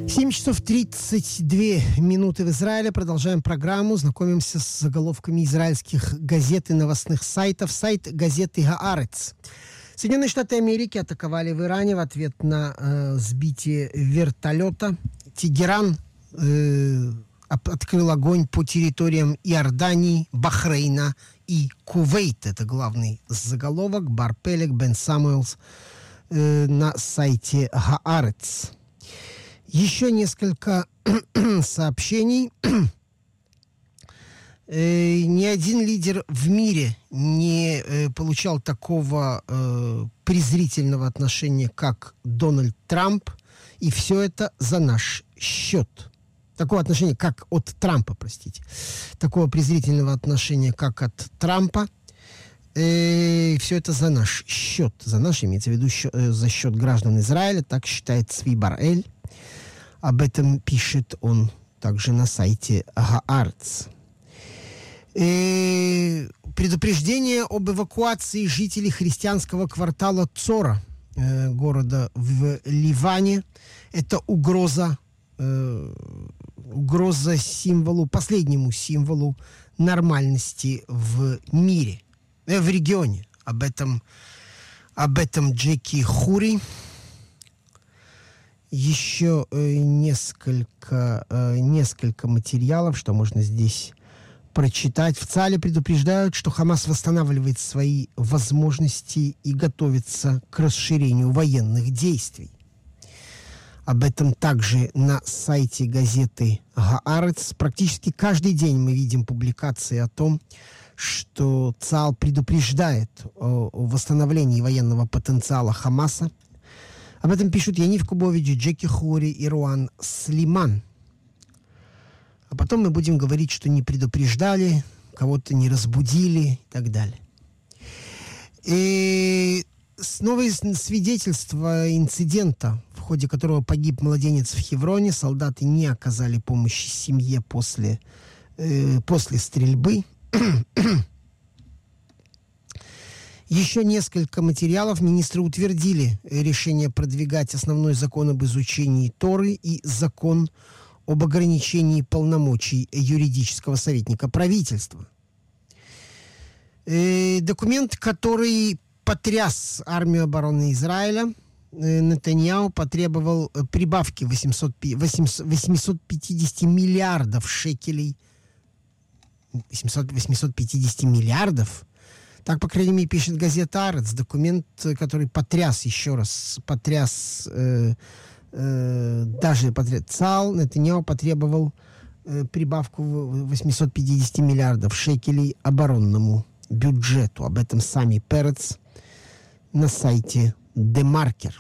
7 часов 32 минуты в Израиле. Продолжаем программу. Знакомимся с заголовками израильских газет и новостных сайтов. Сайт газеты «Хаарец». Соединенные Штаты Америки атаковали в Иране в ответ на сбитие вертолета. Тегеран открыл огонь по территориям Иордании, Бахрейна и Кувейта. Это главный заголовок. Бар Пелег, Бен Самуэлс на сайте «Хаарец». Еще несколько сообщений. Ни один лидер в мире не получал такого презрительного отношения, как Дональд Трамп. И все это за наш счет. Такого отношения, как от Трампа, простите. Такого презрительного отношения, как от Трампа. Все это за наш счет. За наш, имеется в виду, за счет граждан Израиля. Так считает Цви Бар-Эль. Об этом пишет он также на сайте «Хаарец». Предупреждение об эвакуации жителей христианского квартала Цора, города в Ливане. Это угроза символу, последнему символу нормальности в мире, в регионе. Об этом Джеки Хури. Еще несколько материалов, что можно здесь прочитать. В ЦАЛе предупреждают, что Хамас восстанавливает свои возможности и готовится к расширению военных действий. Об этом также на сайте газеты «Хаарец». Практически каждый день мы видим публикации о том, что ЦАЛ предупреждает о восстановлении военного потенциала Хамаса. Об этом пишут Янив Кубович, Джеки Хури и Руан Слиман. А потом мы будем говорить, что не предупреждали, кого-то не разбудили и так далее. И новые свидетельства инцидента, в ходе которого погиб младенец в Хевроне. Солдаты не оказали помощи семье после стрельбы. Еще несколько материалов. Министры утвердили решение продвигать основной закон об изучении Торы и закон об ограничении полномочий юридического советника правительства. Документ, который потряс армию обороны Израиля. Нетаньяху потребовал прибавки 850 миллиардов шекелей. 850 миллиардов. Так, по крайней мере, пишет газета «Арец». Документ, который потряс ЦАЛ. Нетаньяху потребовал прибавку 850 миллиардов шекелей оборонному бюджету. Об этом сами Перец на сайте «Демаркер».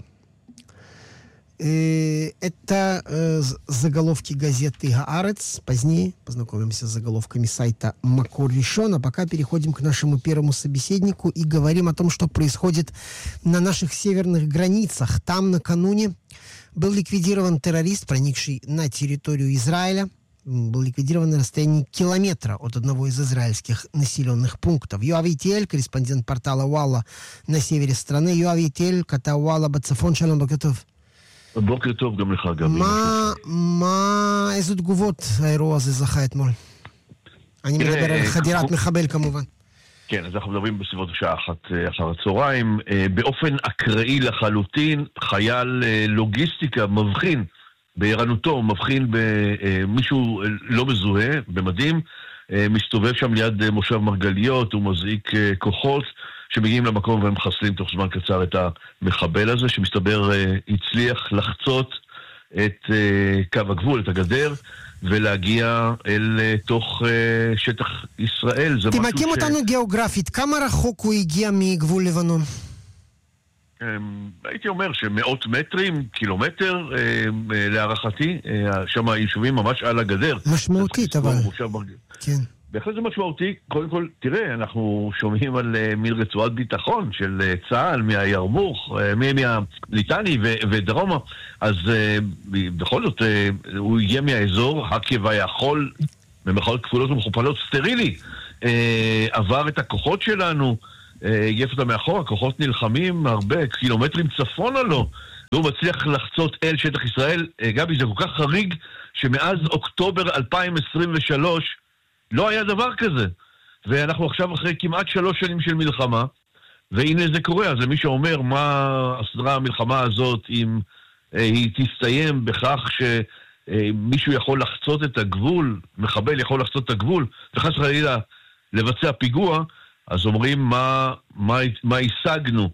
Это заголовки газеты «Хаарец». Позднее познакомимся с заголовками сайта «Макор Ришон». А пока переходим к нашему первому собеседнику и говорим о том, что происходит на наших северных границах. Там накануне был ликвидирован террорист, проникший на территорию Израиля. Был ликвидирован на расстоянии километра от одного из израильских населенных пунктов. Йоав Итиэль, корреспондент портала Уалла на севере страны. Йоав Итиэль, кота Уалла, בצפון, שלום, בוקר טוב. בוקר טוב גם לך, גבי. איזה תגובות האירוע הזה זכה אתמול? אני מדבר על חדירת מחבל כמובן. כן, אז אנחנו מדברים בסביבות השעה 1 אחר הצהריים. באופן אקראי לחלוטין, חייל לוגיסטיקה מבחין בערנותו, מבחין במישהו לא מזוהה, במדים, מסתובב שם ליד מושב מרגליות, הוא מזעיק כוחות שמגיעים למקום והם מחסלים תוך זמן קצר את המחבל הזה, שמסתבר הצליח לחצות את קו הגבול, את הגדר, ולהגיע אל תוך שטח ישראל. תמקים אותנו גיאוגרפית, כמה רחוק הוא הגיע מגבול לבנון? הייתי אומר שמאות מטרים, קילומטר, להערכתי, שם היישובים ממש על הגדר. משמעותית, אבל... כן. בהחלט זה משמעותי. קודם כל, תראה, אנחנו שומעים על מין רצועת ביטחון של צה"ל, מהירמוך, מהליטני ודרומה. אז בכל זאת, הוא הגיע מהאזור, הקבע יכול, במחאות כפולות ומכופלות, סטרילי. עבר את הכוחות שלנו, הגיף אותם מאחור, הכוחות נלחמים הרבה, קילומטרים צפונה לו. והוא מצליח לחצות אל שטח ישראל. גבי, זה כל כך חריג שמאז אוקטובר 2023 לא היה דבר כזה. ואנחנו עכשיו אחרי כמעט 3 שנים של מלחמה, והנה זה קורה. אז למי שאומר מה הסדרה המלחמה הזאת, אם היא תסתיים בכך שמישהו יכול לחצות את הגבול, מחבל יכול לחצות את הגבול, וחס וחלילה לבצע פיגוע, אז אומרים מה השגנו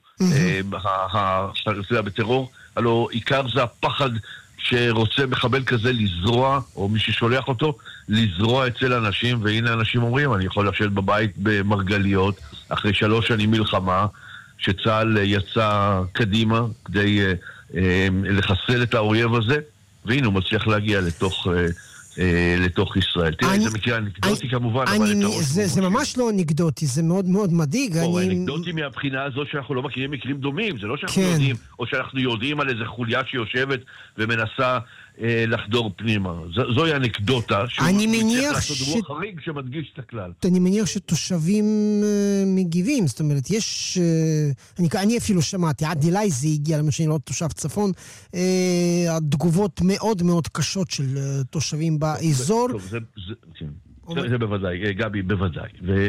בטרור. הלוא עיקר זה הפחד שרוצה מחבל כזה לזרוע, או מי ששולח אותו, לזרוע אצל אנשים, והנה אנשים אומרים, אני יכול לשבת בבית במרגליות, אחרי 3 שנים מלחמה, שצה"ל יצא קדימה כדי לחסל את האויב הזה, והנה הוא מצליח להגיע לתוך ישראל. תראה, זה מקרה אנקדוטי כמובן, אבל זה ממש לא אנקדוטי, זה מאוד מאוד מדאיג. אנקדוטי מהבחינה הזו שאנחנו לא מכירים מקרים דומים, זה לא שאנחנו יודעים, או שאנחנו יודעים על איזה חוליה שיושבת ומנסה לחדור פנימה. זוהי אנקדוטה, אני מניח רוח חריג שמדגיש את הכלל. אני מניח שתושבים מגיבים, זאת אומרת, יש... אני אפילו שמעתי, עד אליי זה הגיע, למה שאני לא תושב צפון, התגובות מאוד מאוד קשות של תושבים באזור. זה בוודאי, גבי, בוודאי.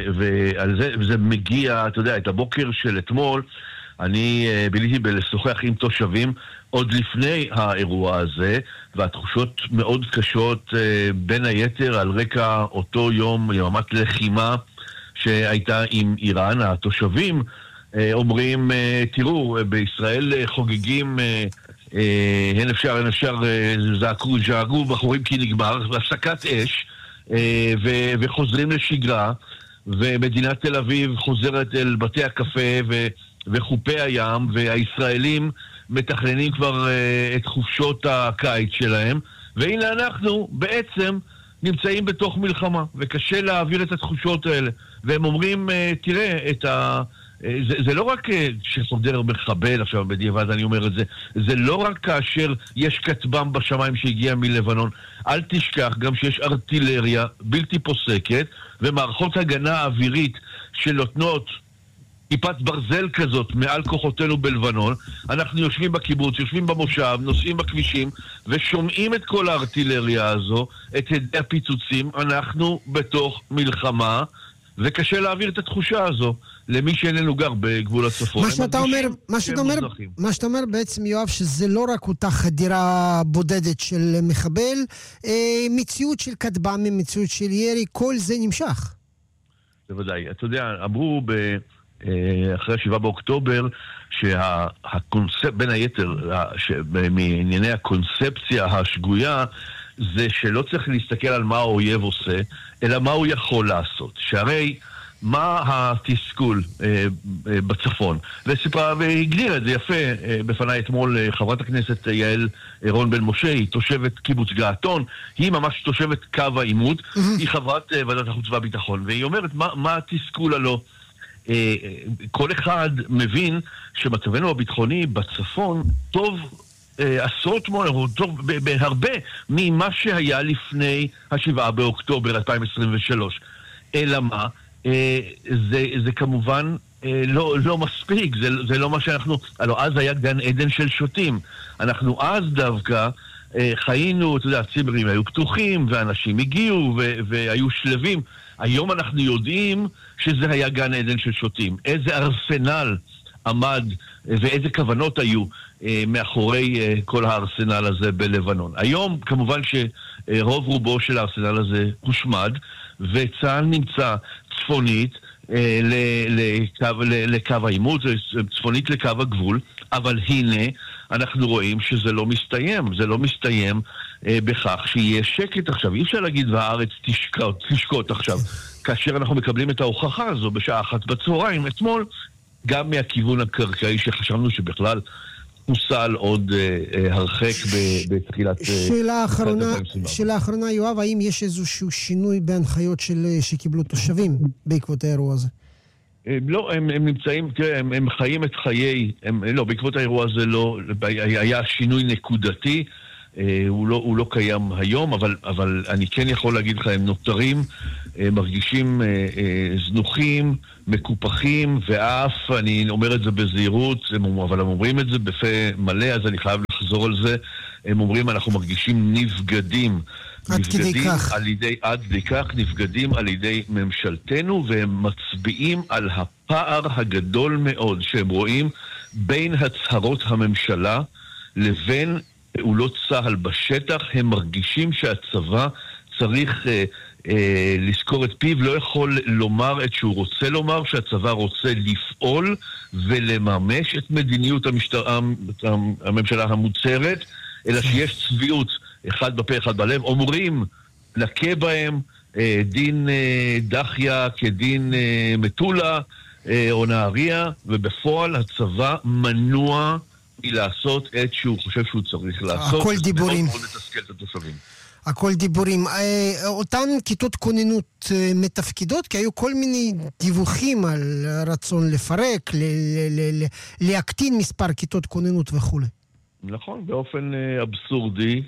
וזה מגיע, אתה יודע, את הבוקר של אתמול, אני ביליתי בלשוחח עם תושבים עוד לפני האירוע הזה, והתחושות מאוד קשות בין היתר על רקע אותו יומת לחימה שהייתה עם איראן. התושבים אומרים, תראו, בישראל חוגגים, אין אפשר, זעקו בחורים כי נגמר, הפסקת אש, וחוזרים לשגרה, ומדינת תל אביב חוזרת אל בתי הקפה וחופי הים, והישראלים מתכננים כבר את חופשות הקיץ שלהם, והנה אנחנו בעצם נמצאים בתוך מלחמה, וקשה להעביר את התחושות האלה. והם אומרים, תראה, זה לא רק שסוגדר מחבל, עכשיו בדיעבד אני אומר את זה, זה לא רק כאשר יש כטב"ם בשמיים שהגיע מלבנון, אל תשכח גם שיש ארטילריה בלתי פוסקת, ומערכות הגנה אווירית שנותנות כיפת ברזל כזאת מעל כוחותינו בלבנון. אנחנו יושבים בקיבוץ, יושבים במושב, נוסעים בכבישים, ושומעים את כל הארטילריה הזו, את הדי הפיצוצים. אנחנו בתוך מלחמה, וקשה להעביר את התחושה הזו למי שאיננו גר בגבול הצפון. מה שאתה אומר בעצם, יואב, שזה לא רק אותה חדירה בודדת של מחבל, מציאות של כטב"מים, מציאות של ירי, כל זה נמשך. בוודאי. אתה יודע, אמרו אחרי 7 באוקטובר, שהקונספט, בין היתר, מענייני הקונספציה השגויה, זה שלא צריך להסתכל על מה האויב עושה, אלא מה הוא יכול לעשות. שהרי מה התסכול בצפון? וסיפרה והגדירה את זה יפה בפני אתמול חברת הכנסת יעל רון בן משה, היא תושבת קיבוץ געתון, היא ממש תושבת קו העימות, היא חברת ועדת החוץ והביטחון, והיא אומרת מה התסכול הלא. כל אחד מבין שמצבנו הביטחוני בצפון טוב עשרות מונים, טוב בהרבה ממה שהיה לפני 7 באוקטובר 2023. אלא מה? זה כמובן לא מספיק, זה לא מה שאנחנו... הלוא אז היה גן עדן של שוטים. אנחנו אז דווקא חיינו, אתה יודע, הצימרים היו פתוחים, ואנשים הגיעו והיו שלבים. היום אנחנו יודעים שזה היה גן עדן של שוטים. איזה ארסנל עמד ואיזה כוונות היו מאחורי כל הארסנל הזה בלבנון. היום כמובן שרוב רובו של הארסנל הזה הושמד, וצה"ל נמצא צפונית לקו העימות, צפונית לקו הגבול, אבל הנה אנחנו רואים שזה לא מסתיים. זה לא מסתיים בכך שיהיה שקט עכשיו. אי אפשר להגיד והארץ תשקוט עכשיו. כאשר אנחנו מקבלים את ההוכחה הזו בשעה 1 בצהריים, אתמול, גם מהכיוון הקרקעי שחשבנו שבכלל הוסל עוד הרחק בתחילת... שאלה אחרונה, יואב, האם יש איזשהו שינוי בהנחיות שקיבלו תושבים בעקבות האירוע הזה? לא, הם נמצאים, תראה, הם חיים את חיי, לא, בעקבות האירוע הזה לא, היה שינוי נקודתי, הוא לא קיים היום, אבל אני כן יכול להגיד לך, הם נותרים, מרגישים זנוחים, מקופחים, ואף, אני אומר את זה בזהירות, אבל הם אומרים את זה בפה מלא, אז אני חייב לחזור על זה, הם אומרים, אנחנו מרגישים נבגדים. עד כדי כך נבגדים על ידי ממשלתנו, והם מצביעים על הפער הגדול מאוד שהם רואים בין הצהרות הממשלה לבין פעולות צה"ל בשטח. הם מרגישים שהצבא צריך לזכור את פיו, לא יכול לומר את שהוא רוצה לומר, שהצבא רוצה לפעול ולממש את מדיניות הממשלה המוצהרת, אלא שיש צביעות, אחד בפה אחד בלב. אומרים, נקה בהם, דין דחיה כדין מטולה או נהריה, ובפועל הצבא מנוע מלעשות את שהוא חושב שהוא צריך לעשות. הכל דיבורים. מאוד לתסכל את התושבים. הכל דיבורים. אותן כיתות כוננות מתפקידות, כי היו כל מיני דיווחים על רצון לפרק, להקטין מספר כיתות כוננות וכו'. נכון, באופן אבסורדי,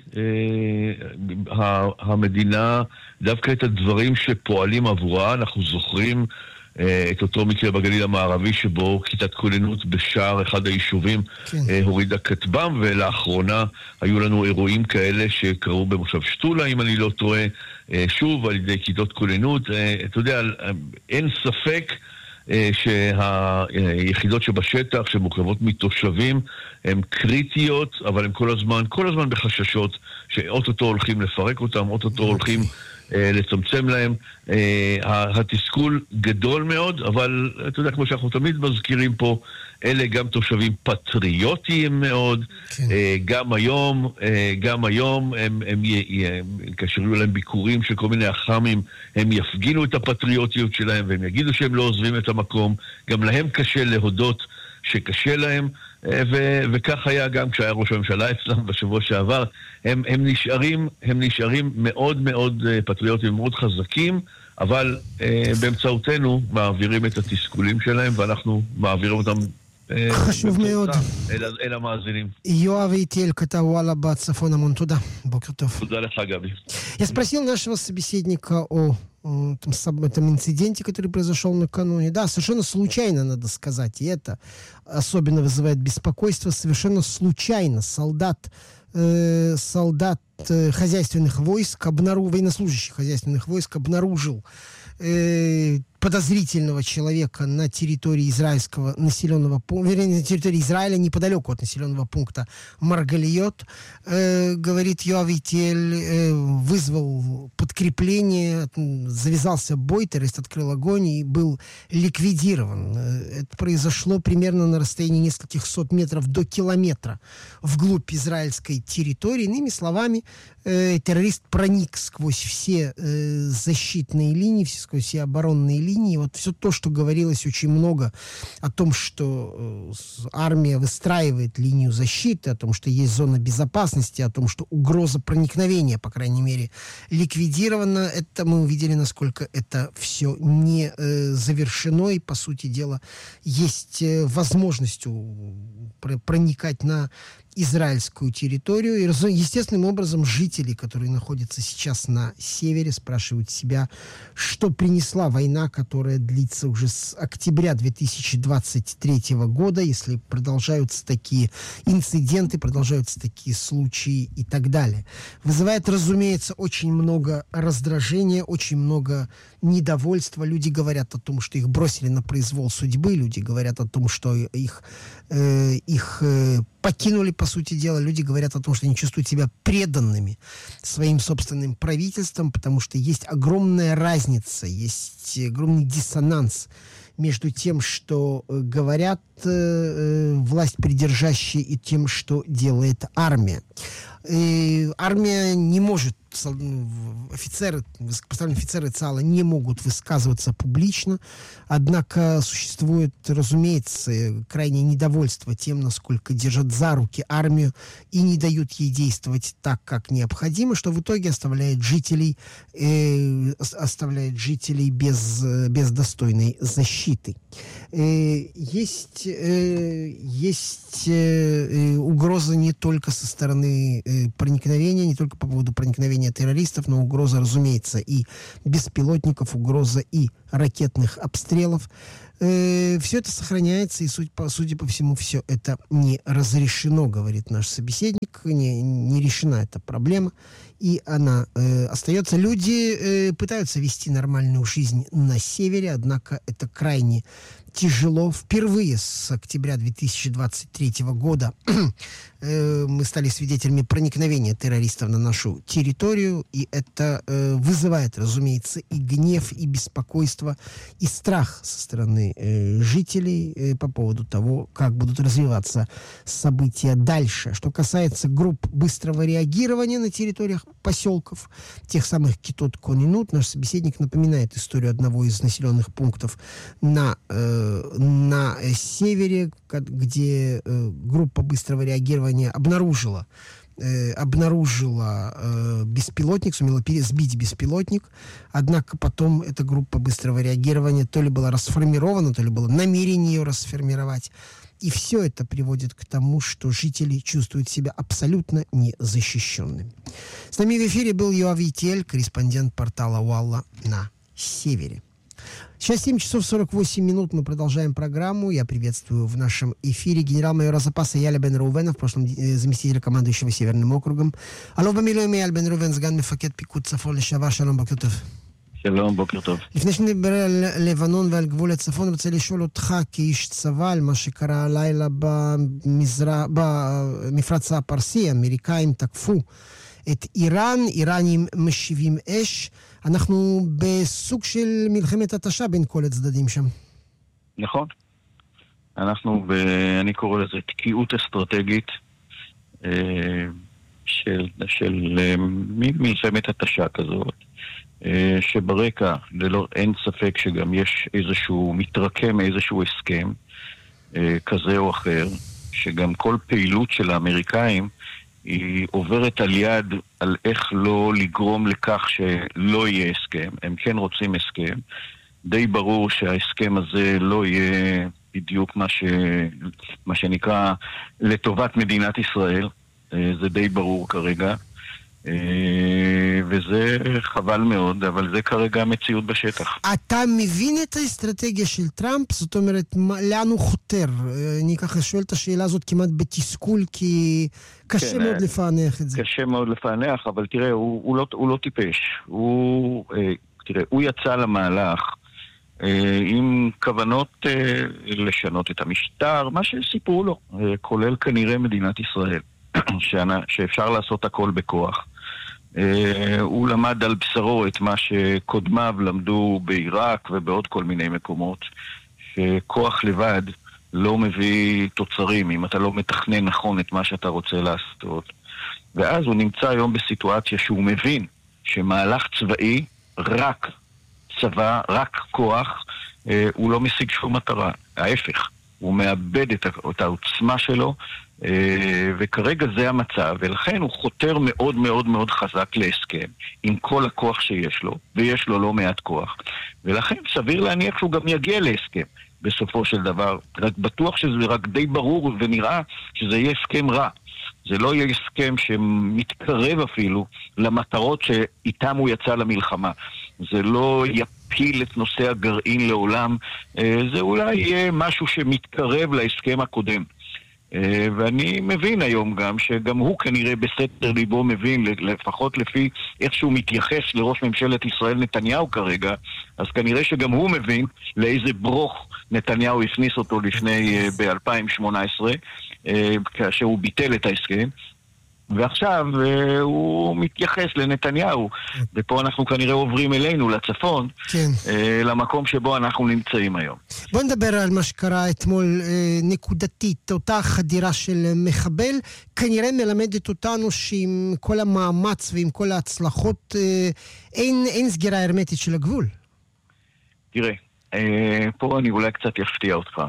המדינה, דווקא את הדברים שפועלים עבורה, אנחנו זוכרים את אותו מקרה בגליל המערבי, שבו כיתת כוננות בשער אחד היישובים הורידה כטב"ם, ולאחרונה היו לנו אירועים כאלה שקרו במושב שטולה, אם אני לא טועה, שוב על ידי כיתות כוננות. אתה יודע, אין ספק שהיחידות שבשטח, שמורכבות מתושבים, הן קריטיות, אבל הן כל הזמן בחששות שאוטוטו הולכים לפרק אותם, אוטוטו הולכים לצמצם להם. התסכול גדול מאוד, אבל אתה יודע, כמו שאנחנו תמיד מזכירים פה, אלה גם תושבים פטריוטיים מאוד. גם היום הם כאשר יהיו להם ביקורים של כל מיני אח"מים, הם יפגינו את הפטריוטיות שלהם, והם יגידו שהם לא עוזבים את המקום. גם להם קשה להודות שקשה להם, וכך היה גם כשהיה ראש הממשלה אצלם בשבוע שעבר. הם נשארים מאוד מאוד פטריוטים, מאוד חזקים, אבל באמצעותנו מעבירים את התסכולים שלהם, ואנחנו מעבירים אותם חשוב מאוד אל המאזינים. יואב איטיאל, כתב וואלה בצפון, המון תודה. бокер тов. תודה לך, גבי. Я спросил нашего собеседника о этом инциденте, который произошел накануне. Да, совершенно случайно, надо сказать, и это особенно вызывает беспокойство. Совершенно случайно солдат хозяйственных войск, военнослужащий хозяйственных войск обнаружил подозрительного человека на территории израильского населенного пункта, вернее, на территории Израиля, неподалеку от населенного пункта Маргалиот. Говорит Йоав Итиэль, вызвал подкрепление, завязался бой, террорист открыл огонь и был ликвидирован. Это произошло примерно на расстоянии нескольких сот метров до километра вглубь израильской территории. Иными словами, террорист проник сквозь все защитные линии, сквозь все оборонные линии. Вот все то, что говорилось очень много о том, что армия выстраивает линию защиты, о том, что есть зона безопасности, о том, что угроза проникновения, по крайней мере, ликвидирована. Это мы увидели, насколько это все не завершено, и, по сути дела, есть возможность проникать на израильскую территорию. И, естественным образом, жители, которые находятся сейчас на севере, спрашивают себя, что принесла война, которая длится уже с октября 2023 года, если продолжаются такие инциденты, продолжаются такие случаи и так далее. Вызывает, разумеется, очень много раздражения, очень много недовольства. Люди говорят о том, что их бросили на произвол судьбы, люди говорят о том, что их покинули, по сути дела. Люди говорят о том, что они чувствуют себя преданными своим собственным правительством, потому что есть огромная разница, есть огромный диссонанс между тем, что говорят власть придержащие, и тем, что делает армия. Армия не может, высокопоставленные офицеры ЦАЛа не могут высказываться публично, однако существует, разумеется, крайнее недовольство тем, насколько держат за руки армию и не дают ей действовать так, как необходимо, что в итоге оставляет жителей без достойной защиты. Есть угроза не только со стороны проникновения, не только по поводу проникновения террористов, но угроза, разумеется, и беспилотников, угроза и ракетных обстрелов. Все это сохраняется, и, судя по всему, все это не разрешено, говорит наш собеседник, не решена эта проблема, и она остается. Люди пытаются вести нормальную жизнь на севере, однако это крайне тяжело. Впервые с октября 2023 года мы стали свидетелями проникновения террористов на нашу территорию, и это вызывает, разумеется, и гнев, и беспокойство, и страх со стороны жителей по поводу того, как будут развиваться события дальше. Что касается групп быстрого реагирования на территориях поселков, тех самых Китот-Конинут, наш собеседник напоминает историю одного из населенных пунктов на севере, где группа быстрого реагирования обнаружила беспилотник, сумела сбить беспилотник, однако потом эта группа быстрого реагирования то ли была расформирована, то ли было намерение ее расформировать. И все это приводит к тому, что жители чувствуют себя абсолютно незащищенными. С нами в эфире был Йоав Итиэль, корреспондент портала Уалла на севере. Сейчас 7 часов 48 минут, мы продолжаем программу. Я приветствую в нашем эфире генерал-майора запаса Яля бен Рувена, в прошлом заместителя командующего Северным округом. אלוף במילואים אייל בן ראובן, סגן מפקד פיקוד צפון לשעבר, שלום, בוקר טוב. שלום, בוקר טוב. לפני שנדבר על לבנון ועל גבול הצפון, אני רוצה לשאול אותך כאיש צבא על מה שקרה הלילה במפרץ הפרסי. האמריקאים תקפו את איראן, איראנים משיבים אש. אנחנו בסוג של מלחמת התשה בין כל הצדדים שם. נכון. אני קורא לזה תקיעות אסטרטגית של מלחמת התשה כזאת, שברקע אין ספק שגם יש מתרקם איזשהו הסכם כזה או אחר, שגם כל פעילות של האמריקאים היא עוברת על יד על איך לא לגרום לכך שלא יהיה הסכם. הם כן רוצים הסכם. די ברור שההסכם הזה לא יהיה בדיוק מה שנקרא לטובת מדינת ישראל. זה די ברור כרגע. וזה חבל מאוד, אבל זה כרגע המציאות בשטח. אתה מבין את האסטרטגיה של טראמפ? זאת אומרת, לאן הוא חותר? אני ככה שואל את השאלה הזאת כמעט בתסכול, כי קשה מאוד לפענח את זה. קשה מאוד לפענח, אבל תראה, הוא לא טיפש. הוא יצא למהלך עם כוונות לשנות את המשטר, מה שסיפרו לו, כולל כנראה מדינת ישראל, שאפשר לעשות הכל בכוח. הוא למד על בשרו את מה שקודמיו למדו בעיראק ובעוד כל מיני מקומות, שכוח לבד לא מביא תוצרים אם אתה לא מתכנן נכון את מה שאתה רוצה לעשות. ואז הוא נמצא היום בסיטואציה שהוא מבין שמהלך צבאי, רק צבא, רק כוח, הוא לא משיג שום מטרה. ההפך, הוא מאבד את העוצמה שלו, וכרגע זה המצב, ולכן הוא חותר מאוד מאוד מאוד חזק להסכם עם כל הכוח שיש לו, ויש לו לא מעט כוח, ולכן סביר להניח שהוא גם יגיע להסכם בסופו של דבר. רק בטוח שזה רק די ברור ונראה שזה יהיה הסכם רע. זה לא יהיה הסכם שמתקרב אפילו למטרות שאיתם הוא יצא למלחמה. זה לא יפיל את נושא הגרעין לעולם, זה אולי יהיה משהו שמתקרב להסכם הקודם. ואני מבין היום גם שגם הוא כנראה בסתר ליבו מבין, לפחות לפי איך שהוא מתייחס לראש ממשלת ישראל נתניהו כרגע, אז כנראה שגם הוא מבין לאיזה ברוך נתניהו הכניס אותו לפני ב-2018, כאשר הוא ביטל את ההסכם, ועכשיו הוא מתייחס לנתניהו, ופה אנחנו כנראה עוברים אלינו, לצפון, כן. למקום שבו אנחנו נמצאים היום. בוא נדבר על מה שקרה אתמול נקודתית. אותה חדירה של מחבל כנראה מלמדת אותנו שעם כל המאמץ ועם כל ההצלחות אין סגירה הרמטית של הגבול. תראה, פה אני אולי קצת יפתיע אותך.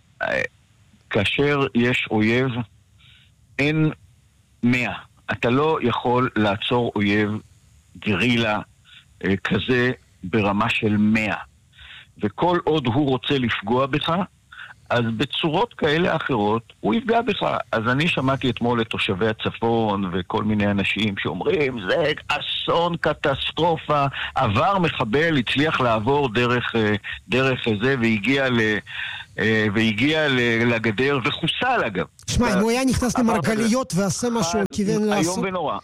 כאשר יש אויב, אין 100. אתה לא יכול לעצור אויב גרילה כזה ברמה של 100. וכל עוד הוא רוצה לפגוע בך, אז בצורות כאלה אחרות הוא יפגע בך. אז אני שמעתי אתמול את תושבי הצפון וכל מיני אנשים שאומרים, זה אסון, קטסטרופה, עבר מחבל, הצליח לעבור דרך זה והגיע לגדר וחוסל אגב. שמע, אם הוא היה נכנס למרגליות ועשה מה שהוא כיוון לעשות...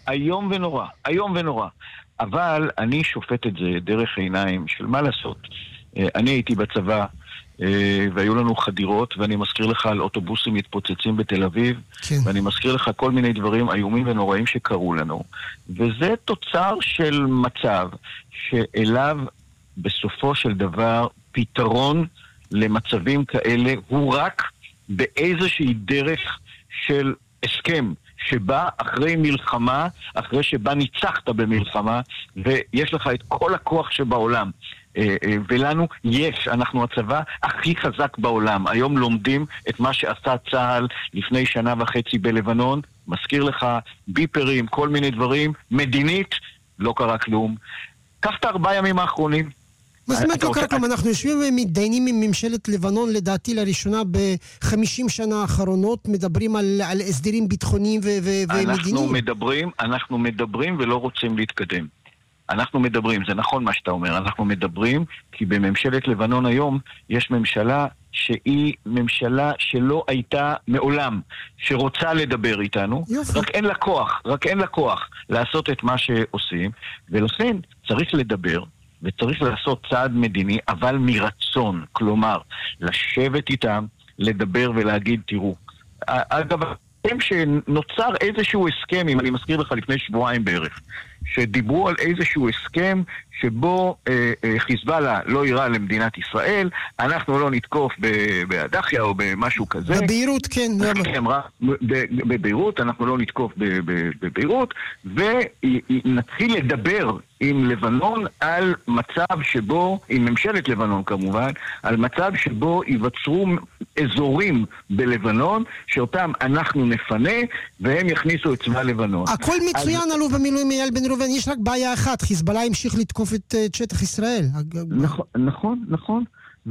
היום ונורא. אבל אני שופט את זה דרך עיניים של מה לעשות. אני הייתי בצבא, והיו לנו חדירות, ואני מזכיר לך על אוטובוסים מתפוצצים בתל אביב, כן. ואני מזכיר לך כל מיני דברים איומים ונוראים שקרו לנו. וזה תוצר של מצב שאליו בסופו של דבר פתרון למצבים כאלה הוא רק באיזושהי דרך של הסכם שבא אחרי מלחמה, אחרי שבה ניצחת במלחמה, ויש לך את כל הכוח שבעולם. ולנו יש, אנחנו הצבא הכי חזק בעולם. היום לומדים את מה שעשה צה"ל לפני 1.5 שנה בלבנון, מזכיר לך ביפרים, כל מיני דברים, מדינית, לא קרה כלום. קח את 4 ימים האחרונים. מה זאת אומרת לא קרה כלום? אנחנו יושבים ומתדיינים עם ממשלת לבנון, לדעתי לראשונה ב-50 שנה האחרונות, מדברים על הסדרים ביטחוניים ומדיניים. אנחנו מדברים ולא רוצים להתקדם. אנחנו מדברים, זה נכון מה שאתה אומר, אנחנו מדברים כי בממשלת לבנון היום יש ממשלה שהיא ממשלה שלא הייתה מעולם, שרוצה לדבר איתנו, רק אין לה כוח לעשות את מה שעושים, ולכן צריך לדבר וצריך לעשות צעד מדיני, אבל מרצון, כלומר, לשבת איתם, לדבר ולהגיד, תראו, אגב, שנוצר איזשהו הסכם, אם אני מזכיר לך לפני 2 שבועות בערך, שדיברו על איזשהו הסכם שבו חיזבאללה לא יירה למדינת ישראל, אנחנו לא נתקוף באדחיה או במשהו כזה. בביירות, כן. בביירות, אנחנו לא נתקוף בביירות, ונתחיל לדבר עם לבנון על מצב שבו, עם ממשלת לבנון כמובן, על מצב שבו ייווצרו אזורים בלבנון, שאותם אנחנו נפנה, והם יכניסו את צבא לבנון. הכל מצוין, אלוף במילואים אייל בן ראובן, יש רק בעיה אחת, חיזבאללה המשיך לתקוף את שטח ישראל. נכון.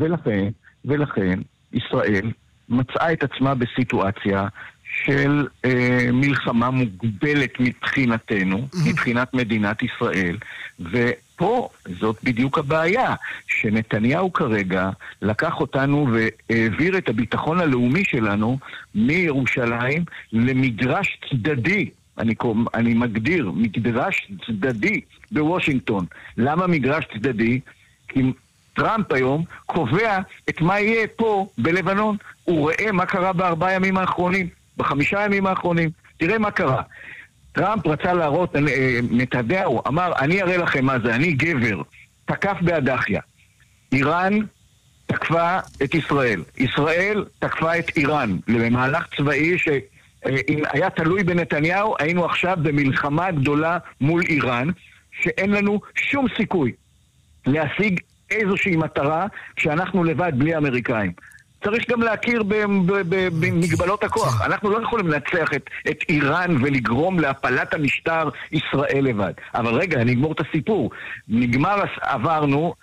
ולכן ישראל מצאה את עצמה בסיטואציה של מלחמה מוגבלת מבחינתנו, מבחינת מדינת ישראל, ופה זאת בדיוק הבעיה, שנתניהו כרגע לקח אותנו והעביר את הביטחון הלאומי שלנו מירושלים למגרש צדדי, אני מגדיר מגרש צדדי בוושינגטון. למה מגרש צדדי? כי טראמפ היום קובע את מה יהיה פה בלבנון. הוא רואה מה קרה ב4 ימים האחרונים, ב5 ימים האחרונים. תראה מה קרה. טראמפ רצה להראות, נתניהו אמר, אני אראה לכם מה זה, אני גבר. תקף באדחיה. איראן תקפה את ישראל. ישראל תקפה את איראן. למהלך צבאי אם היה תלוי בנתניהו, היינו עכשיו במלחמה גדולה מול איראן, שאין לנו שום סיכוי להשיג איזושהי מטרה כשאנחנו לבד בלי אמריקאים. צריך גם להכיר במגבלות הכוח. אנחנו לא יכולים לנצח את איראן ולגרום להפלת המשטר ישראל לבד. אבל רגע, אני אגמור את הסיפור. עברנו,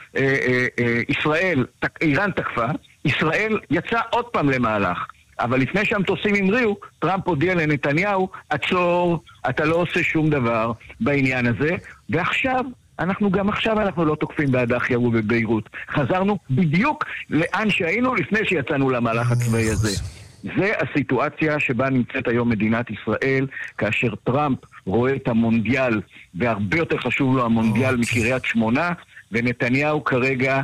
איראן תקפה, ישראל יצא עוד פעם למהלך. אבל לפני שהמטוסים המריאו, טראמפ הודיע לנתניהו, עצור, אתה לא עושה שום דבר בעניין הזה, ועכשיו, אנחנו לא תוקפים באדחיה ובביירות. חזרנו בדיוק לאן שהיינו לפני שיצאנו למהלך הצבאי הזה. זה הסיטואציה שבה נמצאת היום מדינת ישראל, כאשר טראמפ רואה את המונדיאל, והרבה יותר חשוב לו המונדיאל מקריית שמונה, ונתניהו כרגע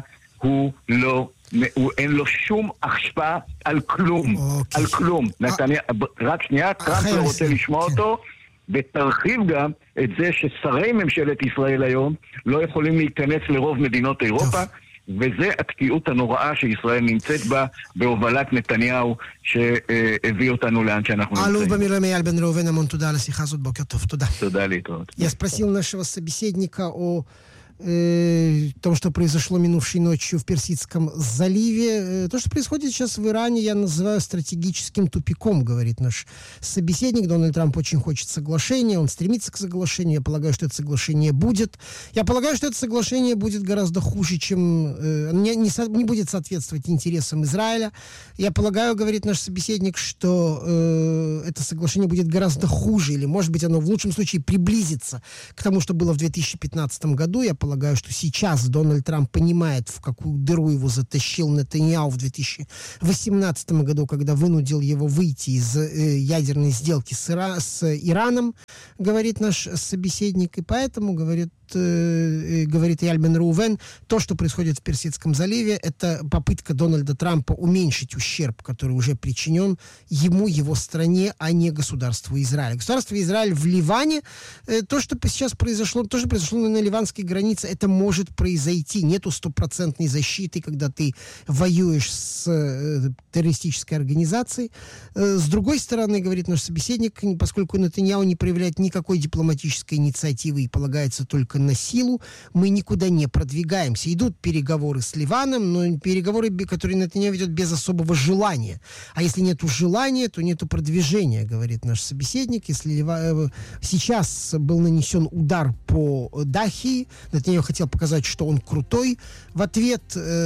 אין לו שום השפעה על כלום. על כלום. רק שנייה, טראמפ לא רוצה לשמוע אותו, ותרחיב גם את זה ששרי ממשלת ישראל היום לא יכולים להיכנס לרוב מדינות אירופה, וזה התקיעות הנוראה שישראל נמצאת בה בהובלת נתניהו שהביא אותנו לאן שאנחנו נמצאים. אלוף במילואים אייל בן ראובן, המון תודה על השיחה הזאת, בוקר טוב, תודה. תודה להתראות. Я спросил нашего собеседника о том, что произошло минувшей ночью в Персидском заливе. То, что происходит сейчас в Иране, я называю стратегическим тупиком, говорит наш собеседник. Дональд Трамп очень хочет соглашения, он стремится к соглашению. Я полагаю, что это соглашение будет. Я полагаю, что это соглашение будет гораздо хуже, чем... не будет соответствовать интересам Израиля. Я полагаю, говорит наш собеседник, что это соглашение будет гораздо хуже, или, может быть, оно в лучшем случае приблизится к тому, что было в 2015 году. Я полагаю, что сейчас Дональд Трамп понимает, в какую дыру его затащил Нетаньяху в 2018 году, когда вынудил его выйти из ядерной сделки с Ираном, говорит наш собеседник. И поэтому, говорит Эйаль бен Рувен, то, что происходит в Персидском заливе, это попытка Дональда Трампа уменьшить ущерб, который уже причинен ему, его стране, а не государству Израиль. Государство Израиль в Ливане, то, что сейчас произошло, то, что произошло на ливанской границе, это может произойти. Нету стопроцентной защиты, когда ты воюешь с террористической организацией. С другой стороны, говорит наш собеседник, поскольку Нетаньяху не проявляет никакой дипломатической инициативы и полагается только на силу, мы никуда не продвигаемся. Идут переговоры с Ливаном, но переговоры, которые Нетаньяху ведет без особого желания. А если нету желания, то нету продвижения, говорит наш собеседник. Если сейчас был нанесен удар по Дахии, Нетаньяху хотел показать, что он крутой. В ответ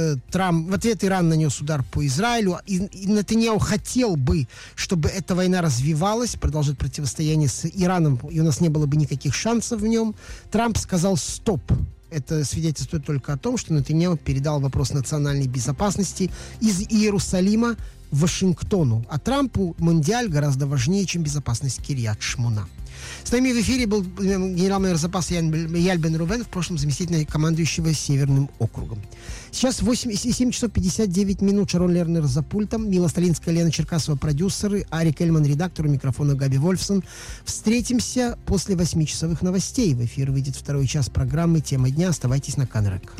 Иран нанес удар по Израилю, и Нетаньяху хотел бы, чтобы эта война развивалась, продолжать противостояние с Ираном, и у нас не было бы никаких шансов в нем. Трамп сказал «стоп». Это свидетельствует только о том, что Нетаньяху передал вопрос национальной безопасности из Иерусалима Вашингтону. А Трампу Мондиаль гораздо важнее, чем безопасность Кирьят-Шмона. С нами в эфире был генерал-майор запаса Эйаль бен Рувен, в прошлом заместитель командующего Северным округом. Сейчас 7 часов 59 минут. Шарон Лернер за пультом, Мила Сталинская, Лена Черкасова, продюсеры, Арик Эльман, редактор, у микрофона Габи Вольфсон. Встретимся после 8-часовых новостей. В эфир выйдет второй час программы «Тема дня». Оставайтесь на Канрек.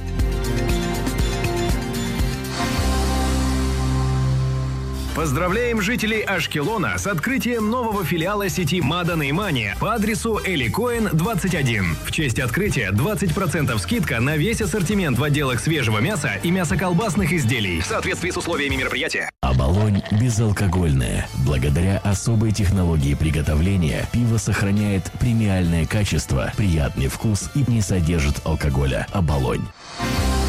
Поздравляем жителей Ашкелона с открытием нового филиала сети Мадан и Мани по адресу Эли Коэн, 21. В честь открытия 20% скидка на весь ассортимент в отделах свежего мяса и мясоколбасных изделий в соответствии с условиями мероприятия. Оболонь безалкогольное. Благодаря особой технологии приготовления пиво сохраняет премиальное качество, приятный вкус и не содержит алкоголя. Оболонь.